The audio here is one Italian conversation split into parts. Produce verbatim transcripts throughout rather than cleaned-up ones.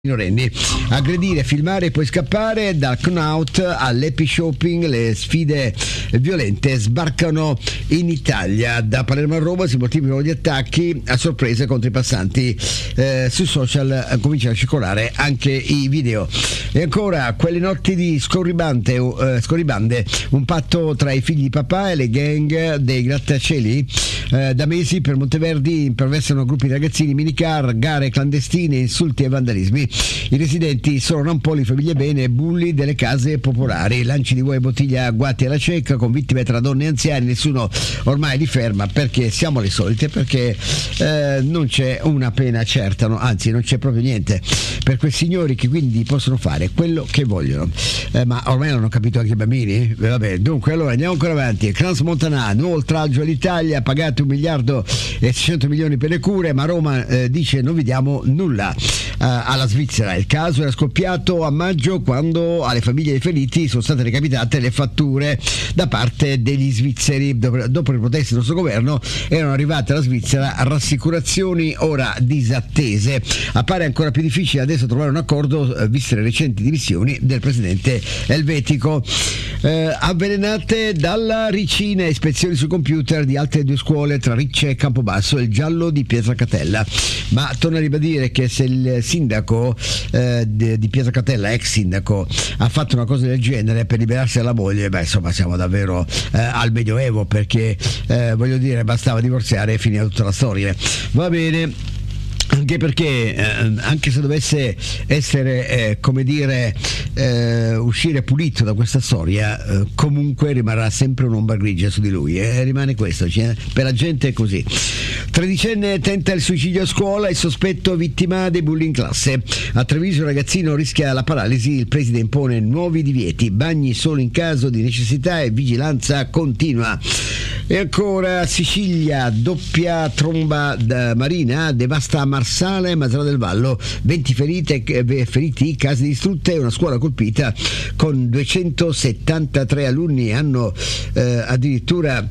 minorenni. Aggredire, filmare e poi scappare. Dal Knout all'Happy Shopping, le sfide violente sbarcano in Italia. Da Palermo a Roma si moltiplicano gli attacchi a sorpresa contro i passanti. Eh, sui social eh, cominciano a circolare anche i video. E ancora quelle notti di scorribande, eh, scorribande, un patto tra i figli di papà e le gang dei grattacieli. Eh, da mesi per Monteverdi imperversano gruppi di ragazzini, minicar, gare clandestine, insulti e vandalismi. I residenti sono rampoli, famiglie bene, bulli delle case popolari, lanci di uova e bottiglia agguati alla cieca con vittime tra donne e anziani. Nessuno ormai li ferma perché siamo le solite, perché eh, non c'è una pena certa, no? Anzi non c'è proprio niente per quei signori che quindi possono fare quello che vogliono. Eh, ma ormai l'hanno capito anche i bambini? Eh, vabbè, dunque allora andiamo ancora avanti. Crans Montana, nuovo oltraggio all'Italia, pagate un miliardo e seicento milioni per le cure, ma Roma eh, dice non vi diamo nulla. Uh, alla Svizzera il caso era scoppiato a maggio, quando alle famiglie dei feriti sono state recapitate le fatture da parte degli svizzeri. Dopo, dopo le proteste del nostro governo erano arrivate alla Svizzera rassicurazioni ora disattese. Appare ancora più difficile adesso trovare un accordo uh, viste le recenti dimissioni del presidente elvetico. Uh, avvelenate dalla ricina, ispezioni su computer di altre due scuole tra Ricce e Campobasso e il giallo di Pietracatella. Ma torna a ribadire che se il sindaco eh, di, di Pietracatella, ex sindaco, ha fatto una cosa del genere per liberarsi dalla moglie, beh insomma siamo davvero eh, al medioevo, perché eh, voglio dire bastava divorziare e finiva tutta la storia. Va bene. Anche perché eh, anche se dovesse essere eh, come dire eh, uscire pulito da questa storia, eh, comunque rimarrà sempre un'ombra grigia su di lui, e eh, rimane questo, cioè, per la gente è così. Tredicenne tenta il suicidio a scuola, il sospetto vittima dei bulli in classe. A Treviso il ragazzino rischia la paralisi, il preside impone nuovi divieti, bagni solo in caso di necessità e vigilanza continua. E ancora Sicilia, doppia tromba marina devasta Marsala e Mazara del Vallo, venti ferite, feriti, case distrutte e una scuola colpita con duecentosettantatré alunni. Hanno eh, addirittura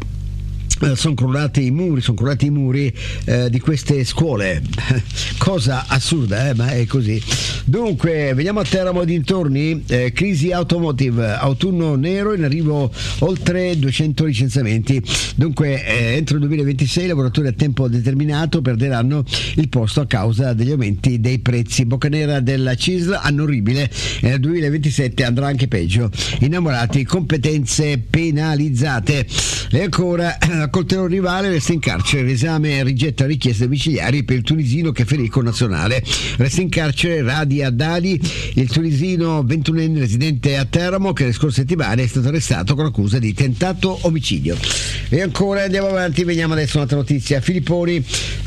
sono crollati i muri, sono crollati i muri eh, di queste scuole. Cosa assurda, eh, ma è così. Dunque, veniamo a Teramo e dintorni. Eh, crisi automotive, autunno nero, in arrivo oltre duecento licenziamenti. Dunque, eh, entro il duemilaventisei i lavoratori a tempo determinato perderanno il posto a causa degli aumenti dei prezzi. Boccanera della C I S L, anno orribile, e nel duemilaventisette andrà anche peggio. Innamorati, competenze penalizzate. E ancora coltello rivale, resta in carcere, l'esame rigetta richieste domiciliari per il tunisino che ferì con nazionale. Resta in carcere Radi Haddadi, il tunisino ventunenne residente a Teramo che le scorse settimane è stato arrestato con accusa di tentato omicidio. E ancora andiamo avanti, veniamo adesso a un'altra notizia. Filipponi,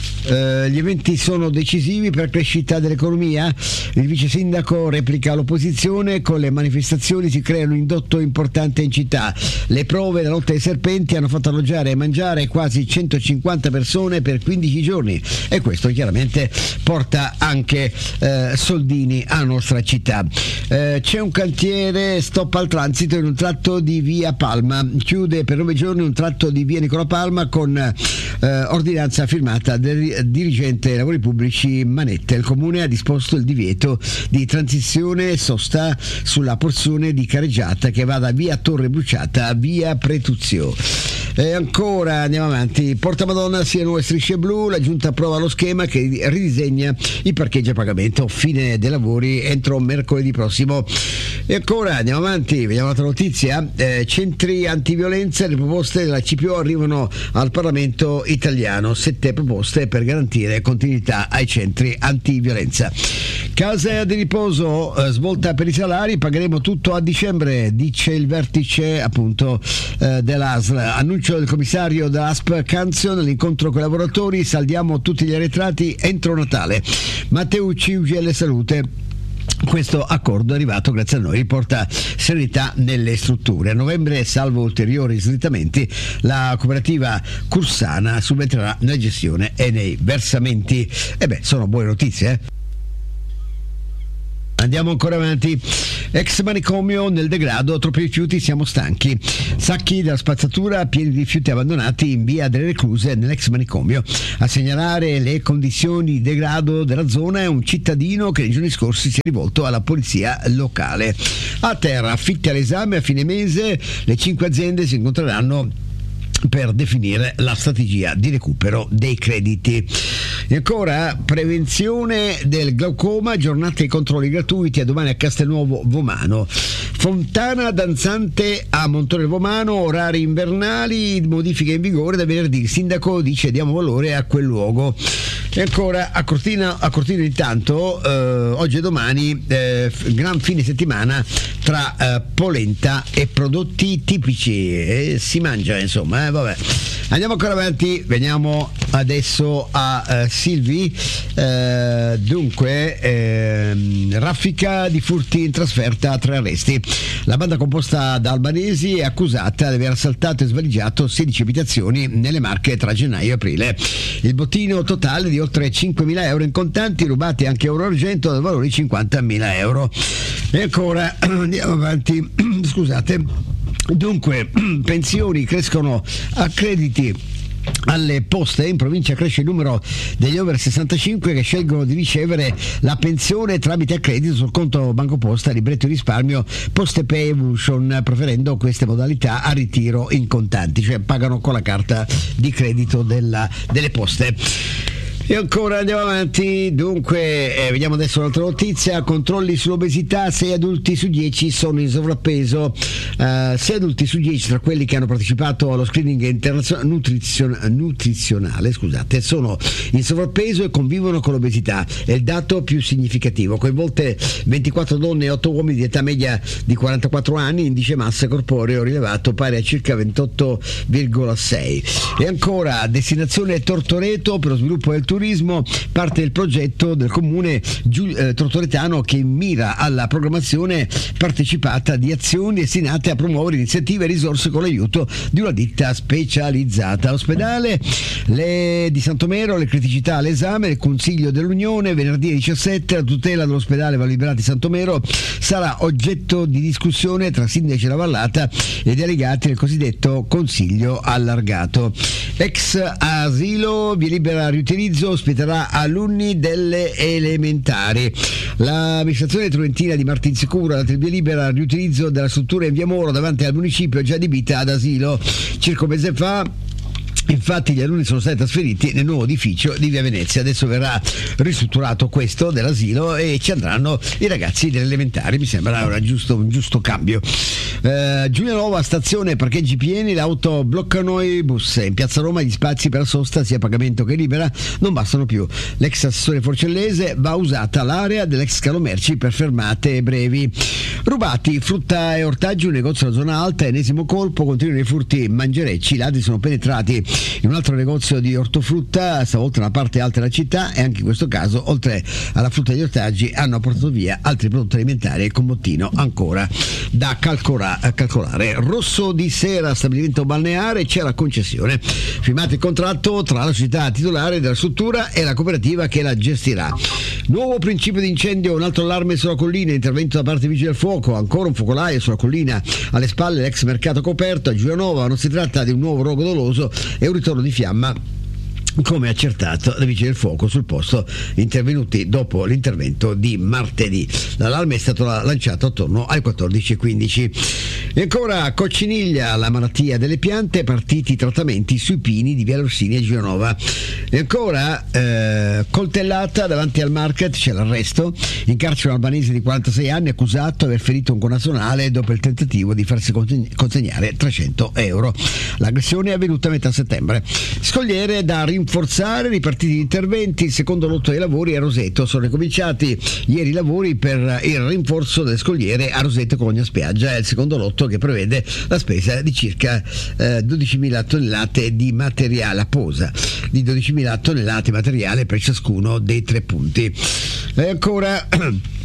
Uh, gli eventi sono decisivi per la crescita dell'economia. Il vice sindaco replica l'opposizione: con le manifestazioni si crea un indotto importante in città. Le prove della lotta ai serpenti hanno fatto alloggiare e mangiare quasi centocinquanta persone per quindici giorni, e questo chiaramente porta anche uh, soldini alla nostra città. Uh, c'è un cantiere, stop al transito in un tratto di via Palma, chiude per nove giorni un tratto di via Nicola Palma con uh, ordinanza firmata del dirigente dei lavori pubblici Manetta. Il comune ha disposto il divieto di transizione e sosta sulla porzione di careggiata che va da via Torre Bruciata a via Pretuzio. E ancora andiamo avanti. Porta Madonna, sia nuove strisce blu, la giunta approva lo schema che ridisegna i parcheggi a pagamento, fine dei lavori entro mercoledì prossimo. E ancora andiamo avanti, vediamo un'altra notizia. Eh, centri antiviolenza, le proposte della C P O arrivano al Parlamento italiano, sette proposte per garantire continuità ai centri antiviolenza. Casa di riposo, eh, svolta per i salari, pagheremo tutto a dicembre, dice il vertice appunto eh, dell'A S L. Annuncio del commissario dell'A S P Canzion, l'incontro con i lavoratori, saldiamo tutti gli arretrati entro Natale. Matteucci, U G L Salute. Questo accordo arrivato grazie a noi porta serenità nelle strutture. A novembre, salvo ulteriori slittamenti, la cooperativa Cursana subentrerà nella gestione e nei versamenti. E beh, sono buone notizie, eh? Andiamo ancora avanti. Ex manicomio nel degrado, troppi rifiuti, siamo stanchi. Sacchi della spazzatura pieni di rifiuti abbandonati in via delle Recluse nell'ex manicomio. A segnalare le condizioni di degrado della zona è un cittadino che nei giorni scorsi si è rivolto alla polizia locale. A terra, affitti all'esame a fine mese, le cinque aziende si incontreranno per definire la strategia di recupero dei crediti. E ancora, prevenzione del glaucoma, giornate e controlli gratuiti a domani a Castelnuovo Vomano. Fontana danzante a Montone Vomano, orari invernali, modifiche in vigore da venerdì. Il sindaco dice diamo valore a quel luogo. E ancora a Cortina, a Cortina intanto, eh, oggi e domani, eh, gran fine settimana tra eh, polenta e prodotti tipici. E si mangia, insomma, eh, vabbè. Andiamo ancora avanti, veniamo adesso a eh, Silvi. Eh, dunque, eh, raffica di furti in trasferta, tre arresti. La banda composta da albanesi è accusata di aver assaltato e svaligiato sedici abitazioni nelle Marche tra gennaio e aprile. Il bottino totale di oltre cinquemila euro in contanti, rubati anche oro argento dal valore di cinquantamila euro. E ancora andiamo avanti, scusate. Dunque, pensioni crescono a crediti alle poste. In provincia cresce il numero degli over sessantacinque che scelgono di ricevere la pensione tramite accredito sul conto Banco Posta, libretto di risparmio, Poste Pay Evolution, preferendo queste modalità a ritiro in contanti, cioè pagano con la carta di credito della, delle poste. E ancora andiamo avanti, dunque eh, vediamo adesso un'altra notizia. Controlli sull'obesità, sei adulti su dieci sono in sovrappeso. Uh, sei adulti su dieci tra quelli che hanno partecipato allo screening internazionale nutrizion- nutrizionale scusate, sono in sovrappeso e convivono con l'obesità. È il dato più significativo. Coinvolte ventiquattro donne e otto uomini di età media di quarantaquattro anni, indice massa corporeo rilevato pari a circa ventotto virgola sei. E ancora, destinazione Tortoreto per lo sviluppo del turismo, parte del progetto del comune Giul- eh, tortoretano che mira alla programmazione partecipata di azioni destinate a promuovere iniziative e risorse con l'aiuto di una ditta specializzata. Ospedale le di Santomero, le criticità all'esame del Consiglio dell'Unione venerdì diciassette. La tutela dell'ospedale Valli Liberati Santomero sarà oggetto di discussione tra sindaci della Vallata e delegati del cosiddetto Consiglio allargato. Ex asilo via libera riutilizzo ospiterà alunni delle elementari. L'amministrazione troventina di Martinsicuro ha dato il via libera al riutilizzo della struttura in via Moro davanti al municipio già adibita ad asilo. Circa un mese fa infatti gli alunni sono stati trasferiti nel nuovo edificio di via Venezia. Adesso verrà ristrutturato questo dell'asilo e ci andranno i ragazzi delle elementari. Mi sembra un giusto, un giusto cambio. eh, Giulianova, stazione parcheggi pieni, le auto bloccano i bus. In piazza Roma gli spazi per sosta sia pagamento che libera non bastano più. L'ex assessore Forcellese: va usata l'area dell'ex scalo merci per fermate brevi. Rubati frutta e ortaggi, un negozio alla zona alta, ennesimo colpo, continuano i furti mangerecci. I ladri sono penetrati in un altro negozio di ortofrutta, stavolta nella parte alta della città, e anche in questo caso, oltre alla frutta e agli ortaggi, hanno portato via altri prodotti alimentari e con bottino ancora da calcola- calcolare. Rosso di Sera, stabilimento balneare, c'è la concessione. Firmato il contratto tra la società titolare della struttura e la cooperativa che la gestirà. Nuovo principio di incendio, un altro allarme sulla collina, intervento da parte dei vigili del fuoco, ancora un focolaio sulla collina, alle spalle l'ex mercato coperto a Giulianova. Non si tratta di un nuovo rogo doloso, è un ritorno di fiamma, come accertato dai vigili del fuoco sul posto intervenuti dopo l'intervento di martedì. L'allarme è stato lanciato attorno alle quattordici e quindici. E ancora Cocciniglia, la malattia delle piante, partiti i trattamenti sui pini di via Orsini a Giulianova. E ancora eh, coltellata davanti al market, c'è l'arresto. In carcere un albanese di quarantasei anni accusato di aver ferito un connazionale dopo il tentativo di farsi consegnare trecento euro. L'aggressione è avvenuta a metà settembre. Scogliere da rinforzare, ripartiti gli interventi. Il secondo lotto dei lavori a Roseto, sono ricominciati ieri i lavori per il rinforzo delle scogliere a Roseto Cologna Spiaggia. È il secondo lotto che prevede la spesa di circa eh, dodicimila tonnellate di materiale a posa, di dodicimila tonnellate di materiale per ciascuno dei tre punti. E ancora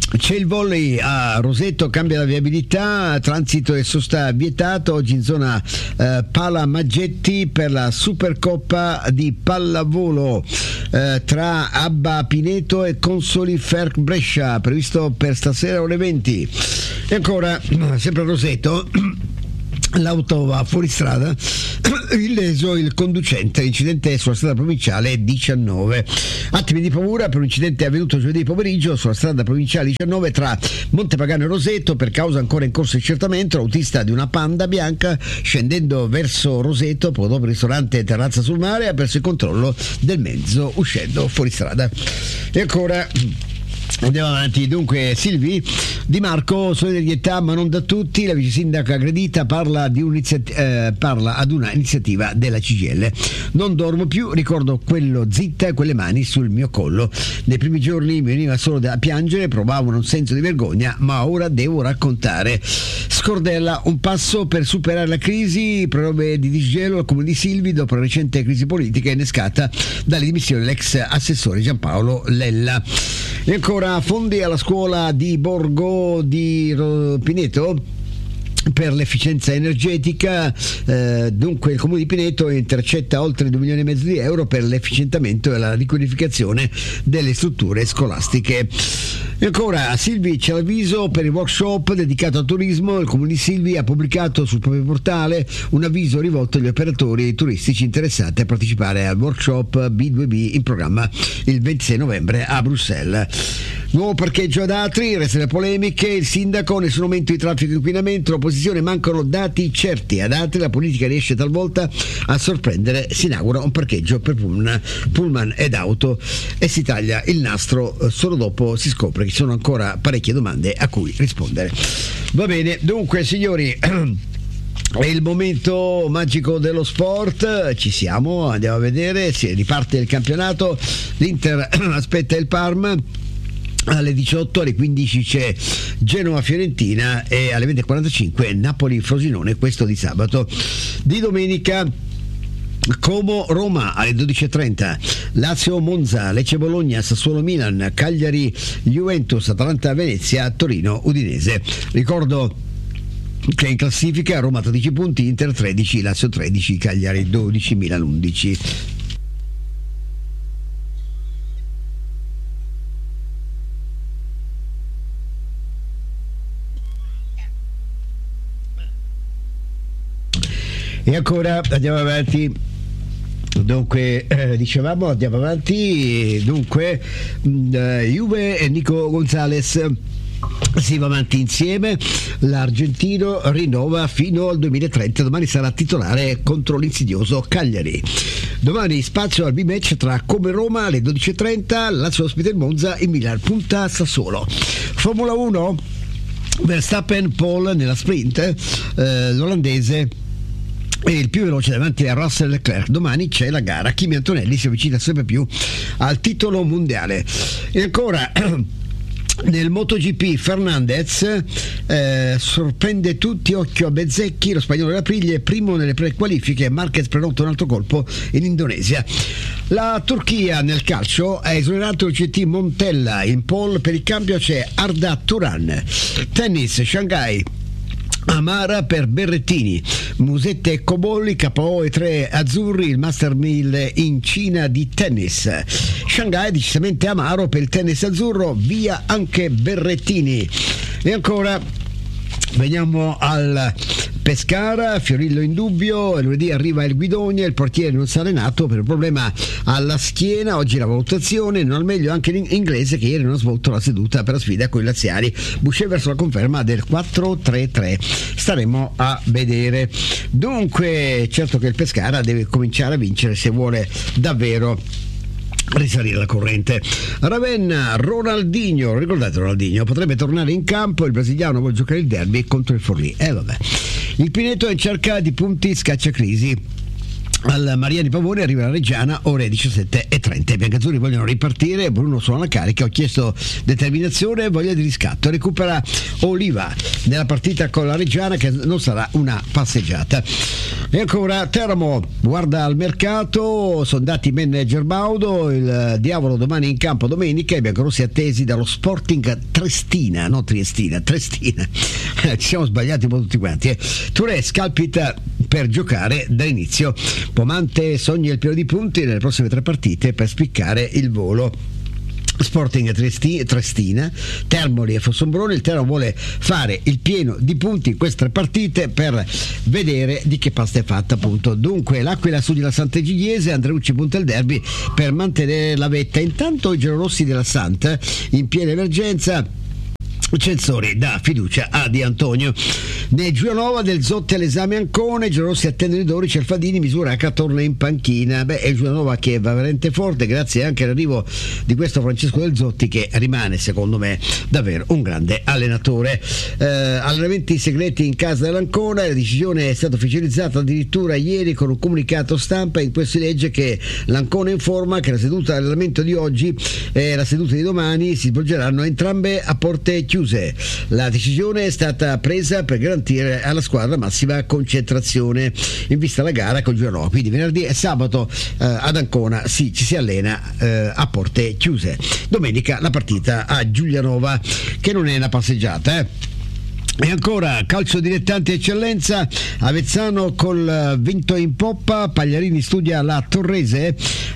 C'è il volley a Roseto, cambia la viabilità, transito e sosta vietato. Oggi in zona eh, Pala Maggetti per la Supercoppa di pallavolo eh, tra Abba Pineto e Consoli Ferc Brescia, previsto per stasera ore venti. E ancora, sempre a Roseto, l'auto va fuori strada, illeso il conducente, incidente sulla strada provinciale diciannove. Attimi di paura per un incidente avvenuto giovedì pomeriggio sulla strada provinciale diciannove tra Montepagano e Roseto, per causa ancora in corso di accertamento. L'autista di una Panda bianca, scendendo verso Roseto, poco dopo il ristorante Terrazza sul Mare, ha perso il controllo del mezzo uscendo fuori strada. E ancora andiamo avanti. Dunque, Silvi Di Marco, solidarietà ma non da tutti, la vice sindaca aggredita parla, di eh, parla ad una iniziativa della C G I L. Non dormo più, ricordo quello zitta e quelle mani sul mio collo. Nei primi giorni mi veniva solo da piangere, provavo un senso di vergogna, ma ora devo raccontare. Scordella, un passo per superare la crisi, prove di disgelo al comune di Silvi dopo la recente crisi politica innescata dalle dimissioni dell'ex assessore Giampaolo Lella. E ancora, fondi alla scuola di Borgo di Pineto per l'efficienza energetica. Eh, dunque il comune di Pineto intercetta oltre due milioni e mezzo di euro per l'efficientamento e la riqualificazione delle strutture scolastiche. E ancora, Silvi c'è l'avviso per il workshop dedicato al turismo. Il comune di Silvi ha pubblicato sul proprio portale un avviso rivolto agli operatori turistici interessati a partecipare al workshop B due B in programma il ventisei novembre a Bruxelles. Nuovo parcheggio ad Atri, resta le polemiche. Il sindaco: nessun aumento di traffico e inquinamento. L'opposizione: mancano dati certi. Ad Atri la politica riesce talvolta a sorprendere. Si inaugura un parcheggio per pullman, pullman ed auto e si taglia il nastro. Solo dopo si scopre che ci sono ancora parecchie domande a cui rispondere. Va bene, dunque signori, è il momento magico dello sport, ci siamo, andiamo a vedere, si riparte il campionato. L'Inter aspetta il Parma. Alle diciotto, alle quindici c'è Genova-Fiorentina e alle venti e quarantacinque Napoli-Frosinone, questo di sabato. Di domenica, Como-Roma alle dodici e trenta, Lazio-Monza, Lecce-Bologna, Sassuolo-Milan, Cagliari-Juventus, Atalanta-Venezia, Torino-Udinese. Ricordo che in classifica Roma tredici punti, Inter tredici, Lazio tredici, Cagliari dodici, Milan undici. E ancora andiamo avanti. Dunque, eh, dicevamo, andiamo avanti. Dunque, mh, Juve e Nico Gonzalez. Si va avanti insieme. L'argentino rinnova fino al duemilatrenta. Domani sarà titolare contro l'insidioso Cagliari. Domani spazio al B-match tra Como e Roma alle dodici e trenta. Lazio ospita il Monza, il Milan punta Sassuolo. Formula uno, Verstappen pole nella sprint, eh, l'olandese è il più veloce davanti a Russell Leclerc. Domani c'è la gara, Kimi Antonelli si avvicina sempre più al titolo mondiale. E ancora nel MotoGP Fernandez eh, sorprende tutti, occhio a Bezzecchi, lo spagnolo dell'Aprilia è primo nelle prequalifiche, Marquez prenota un altro colpo in Indonesia. La Turchia nel calcio ha esonerato il C T Montella, in pole per il cambio c'è Arda Turan. Tennis, Shanghai, Amara per Berrettini, Musette e Cobolli, K O e tre azzurri, il Master mille in Cina di tennis. Shanghai decisamente amaro per il tennis azzurro, via anche Berrettini. E ancora veniamo al Pescara, Fiorillo in dubbio, lunedì arriva il Guidonia, il portiere non si è allenato per un problema alla schiena, oggi la valutazione, non al meglio anche l'inglese che ieri non ha svolto la seduta per la sfida con i laziali. Boucher verso la conferma del quattro tre tre, staremo a vedere. Dunque, certo che il Pescara deve cominciare a vincere se vuole davvero risalire la corrente. Ravenna, Ronaldinho, ricordate Ronaldinho, potrebbe tornare in campo, il brasiliano vuole giocare il derby contro il Forlì. E eh, vabbè. Il Pineto è in cerca di punti scacciacrisi. Al Maria di Pavone arriva la Reggiana, ore diciassette e trenta. I biancazzurri vogliono ripartire, Bruno suona la carica, ho chiesto determinazione e voglia di riscatto. Recupera Oliva nella partita con la Reggiana, che non sarà una passeggiata. E ancora Teramo guarda al mercato, sono dati manager Baudo, il diavolo domani in campo domenica, i biancorossi attesi dallo Sporting Triestina, non Triestina, Triestina. Ci siamo sbagliati un po' tutti quanti. Eh. Touré scalpita per giocare dall'inizio. Pomante sogna il pieno di punti nelle prossime tre partite per spiccare il volo. Sporting Triestina, Termoli e Fossombrone. Il Teramo vuole fare il pieno di punti in queste tre partite per vedere di che pasta è fatta, appunto. Dunque l'Aquila studi la Sant'Egidiese, Andreucci punta il derby per mantenere la vetta. Intanto i giallorossi della Santa in piena emergenza. Censori dà fiducia a Di Antonio. Nel Giulianova del Zotti all'esame Ancona, i giallorossi attendono i Dori, Cerfadini, Misuraca torna in panchina. Beh, è il Giulianova che va veramente forte, grazie anche all'arrivo di questo Francesco del Zotti, che rimane secondo me davvero un grande allenatore. Eh, allenamenti segreti in casa dell'Ancona, la decisione è stata ufficializzata addirittura ieri con un comunicato stampa in cui si legge che l'Ancona informa che la seduta di allenamento di oggi e la seduta di domani si svolgeranno entrambe a porte chiuse. La decisione è stata presa per garantire alla squadra massima concentrazione in vista alla gara con Giulianova. Quindi venerdì e sabato eh, ad Ancona sì, ci si allena eh, a porte chiuse. Domenica la partita a Giulianova, che non è una passeggiata, eh. E ancora calcio dilettanti eccellenza, Avezzano col vento in poppa, Pagliarini studia la Torrese,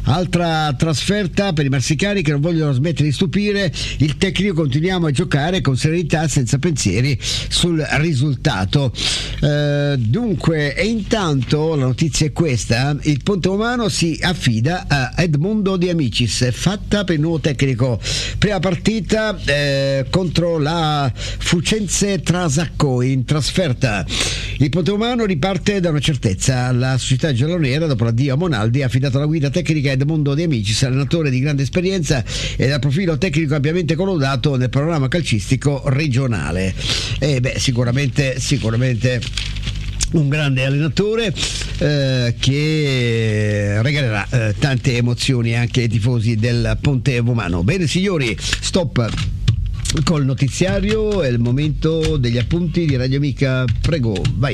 altra trasferta per i marsicani che non vogliono smettere di stupire il tecnico. Continuiamo a giocare con serenità senza pensieri sul risultato. Eh, dunque, e intanto la notizia è questa: il Ponte Romano si affida a Edmundo De Amicis, fatta per il nuovo tecnico. Prima partita eh, contro la Fucense Trasacco in trasferta. Il Ponte Romano riparte da una certezza. La società giallonera, dopo l'addio a Monaldi, ha affidato la guida tecnica a Edmundo De Amicis, allenatore di grande esperienza e dal profilo tecnico ampiamente collaudato nel panorama calcistico regionale. E beh, sicuramente sicuramente un grande allenatore eh, che regalerà eh, tante emozioni anche ai tifosi del Ponte Romano. Bene signori, stop col notiziario, è il momento degli appunti di Radio Amica. Prego, vai.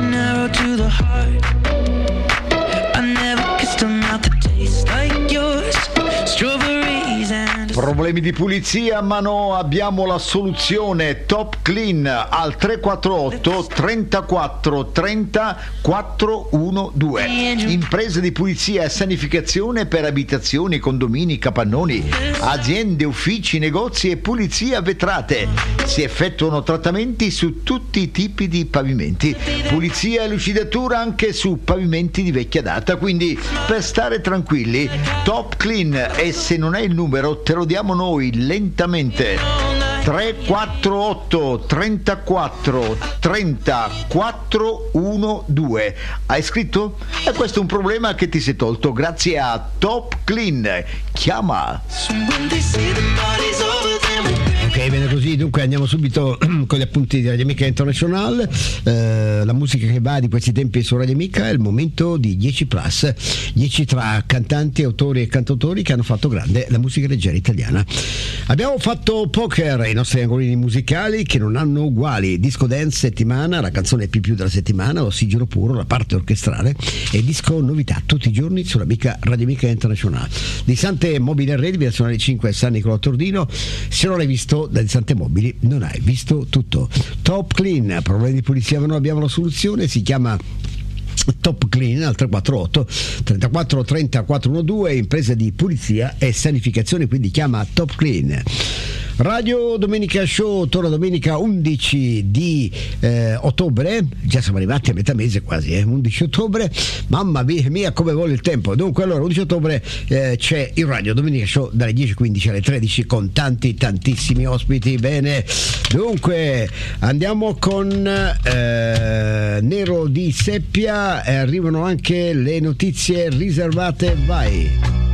Problemi di pulizia? Ma no, abbiamo la soluzione. Top Clean al tre quattro otto trentaquattro trenta quattrocentododici. Imprese di pulizia e sanificazione per abitazioni, condomini, capannoni, aziende, uffici, negozi e pulizia vetrate. Si effettuano trattamenti su tutti i tipi di pavimenti, pulizia e lucidatura anche su pavimenti di vecchia data. Quindi per stare tranquilli, Top Clean, e se non è il numero te lo diamo noi lentamente: tre quattro otto trentaquattro trenta quattrocentododici. Hai scritto? E questo è un problema che ti sei tolto grazie a Top Clean. Chiama. Ok, bene così. Dunque andiamo subito con gli appunti di Radio Amica International. Eh, la musica che va di questi tempi su Radio Amica è il momento di dieci plus, dieci tra cantanti, autori e cantautori che hanno fatto grande la musica leggera italiana. Abbiamo fatto Poker, i nostri angolini musicali che non hanno uguali. Disco dance settimana, la canzone più più della settimana, ossigeno puro, la parte orchestrale, e disco novità tutti i giorni sull'Amica Radio Amica International. Di Sante Mobile Arredi, via Nazionale cinque, San Nicolò Tordino. Se non l'hai visto da Sante Mobili non hai visto tutto. Top Clean, problemi di pulizia ma non abbiamo la soluzione, si chiama Top Clean al tre quattro otto trentaquattro trenta quattrocentododici, impresa di pulizia e sanificazione, quindi chiama Top Clean. Radio Domenica Show torna domenica undici di eh, ottobre, già siamo arrivati a metà mese quasi, eh, undici ottobre, mamma mia come vuole il tempo. Dunque allora undici ottobre eh, c'è il Radio Domenica Show dalle dieci e quindici alle tredici con tanti tantissimi ospiti. Bene, dunque andiamo con eh, Nero di Seppia, e arrivano anche le notizie riservate, vai.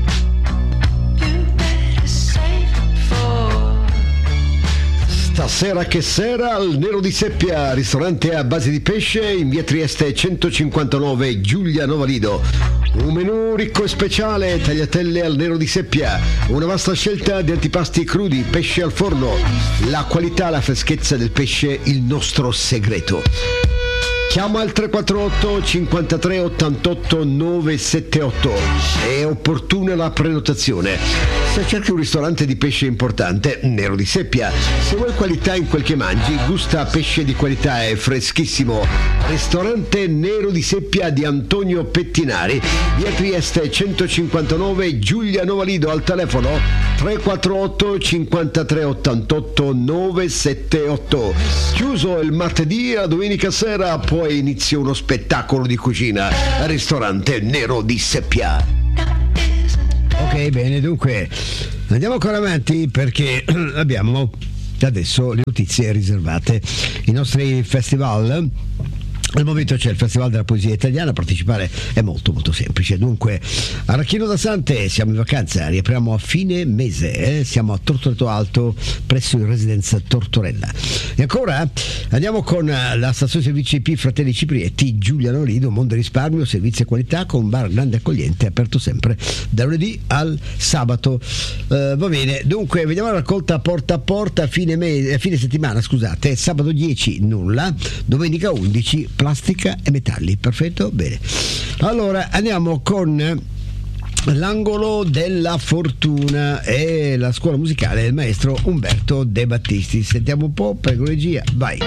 Stasera che sera al Nero di Seppia, ristorante a base di pesce in via Trieste centocinquantanove, Giulianova Lido. Un menù ricco e speciale, tagliatelle al Nero di Seppia, una vasta scelta di antipasti crudi, pesce al forno, la qualità, la freschezza del pesce, il nostro segreto. Chiama al tre quattro otto cinquantatré ottantotto novecentosettantotto, è opportuna la prenotazione. Se cerchi un ristorante di pesce importante, Nero di Seppia. Se vuoi qualità in quel che mangi, gusta pesce di qualità e freschissimo. Ristorante Nero di Seppia di Antonio Pettinari, via Trieste centocinquantanove, Giuliano Valido, al telefono tre quattro otto cinquantatré ottantotto novecentosettantotto. Chiuso il martedì, a domenica sera poi inizia uno spettacolo di cucina al ristorante Nero di Seppia. Ok, bene, dunque andiamo ancora avanti perché abbiamo adesso le notizie riservate. I nostri festival. Al momento c'è il Festival della Poesia Italiana, partecipare è molto molto semplice. Dunque, Arachino d'Assante, siamo in vacanza, riapriamo a fine mese, eh? Siamo a Tortoreto Alto, presso il Residence Tortorella. E ancora andiamo con la stazione servizi P Fratelli Ciprietti, Giuliano Lido, Mondo Risparmio, servizi e qualità, con bar grande accogliente, aperto sempre da lunedì al sabato. Uh, va bene, dunque vediamo la raccolta porta a porta, fine, mese, fine settimana, scusate, sabato dieci nulla, domenica undici plastica e metalli. Perfetto, bene. Allora andiamo con l'angolo della fortuna e la scuola musicale del maestro Umberto De Battisti. Sentiamo un po', prego regia, vai.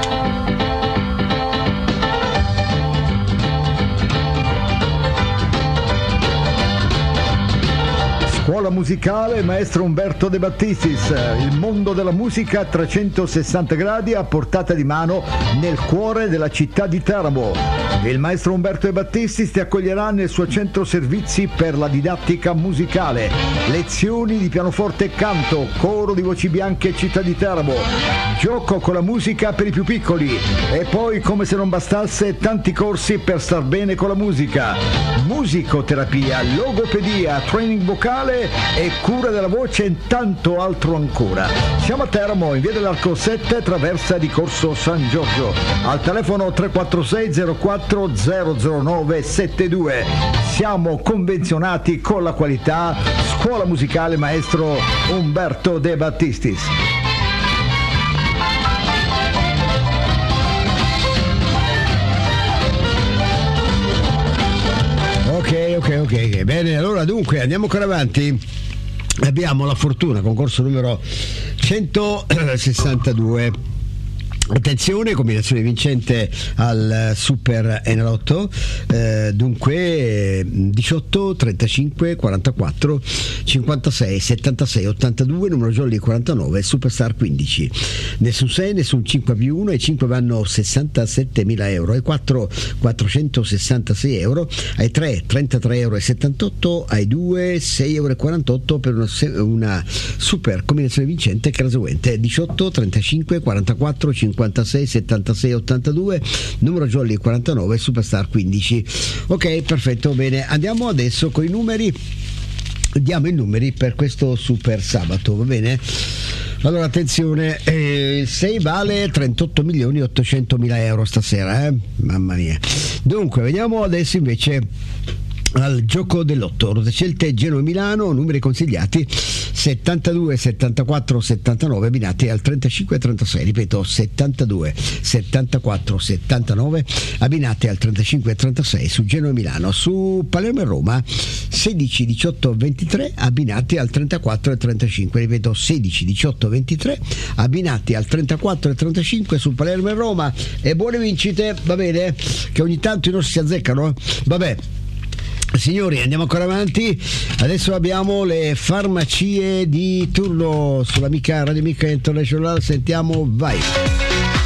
Scuola musicale maestro Umberto De Battistis, il mondo della musica a trecentosessanta gradi a portata di mano nel cuore della città di Teramo. Il maestro Umberto De Battistis ti accoglierà nel suo centro servizi per la didattica musicale, lezioni di pianoforte e canto, coro di voci bianche città di Teramo, gioco con la musica per i più piccoli e poi, come se non bastasse, tanti corsi per star bene con la musica, musicoterapia, logopedia, training vocale e cura della voce e tanto altro ancora. Siamo a Teramo, in via dell'Arco sette, traversa di Corso San Giorgio, al telefono tre quattro sei zero quattro zero zero nove sette due. Siamo convenzionati con la qualità. Scuola musicale maestro Umberto De Battistis. Ok, ok, ok, bene, allora dunque andiamo ancora avanti. Abbiamo la fortuna, concorso numero centosessantadue. Attenzione, combinazione vincente al Super Enalotto, eh, dunque diciotto, trentacinque, quarantaquattro, cinquantasei, settantasei, ottantadue, numero jolly quarantanove, Superstar quindici. Nessun sei, nessun cinque più uno, ai cinque vanno sessantasettemila euro, ai quattro quattrocentosessantasei euro, ai tre trentatré euro e settantotto, ai due sei euro e quarantotto per una, una super combinazione vincente che è la seguente: diciotto, trentacinque, quarantaquattro, cinquantasei, settantasei, ottantadue, numero jolly quarantanove, Superstar quindici. Ok, perfetto, bene, andiamo adesso con i numeri. Diamo i numeri per questo super sabato, va bene? Allora attenzione, eh, il sei vale trentotto milioni ottocentomila euro stasera, eh? Mamma mia. Dunque vediamo adesso invece al gioco dell'otto, rote scelte Genoa Milano, numeri consigliati settantadue, settantaquattro, settantanove, abbinati al trentacinque e trentasei, ripeto settantadue, settantaquattro, settantanove, abbinati al trentacinque e trentasei su Genoa Milano. Su Palermo e Roma sedici, diciotto, ventitré, abbinati al trentaquattro e trentacinque, ripeto sedici, diciotto, ventitré, abbinati al trentaquattro e trentacinque su Palermo e Roma. E buone vincite, va bene? Che ogni tanto i nostri si azzeccano, vabbè. Signori, andiamo ancora avanti. Adesso abbiamo le farmacie di turno sull'amica Radio Amica International. Sentiamo, vai.